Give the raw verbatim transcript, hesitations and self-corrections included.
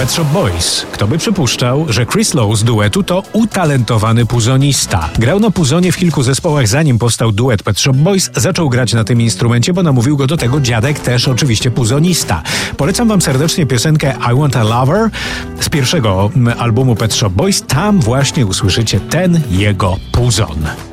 Pet Shop Boys. Kto by przypuszczał, że Chris Lowe z duetu to utalentowany puzonista. Grał na puzonie w kilku zespołach, zanim powstał duet Pet Shop Boys. Zaczął grać na tym instrumencie, bo namówił go do tego dziadek, też oczywiście puzonista. Polecam wam serdecznie piosenkę I Want a Lover z pierwszego albumu Pet Shop Boys. Tam właśnie usłyszycie ten jego puzon.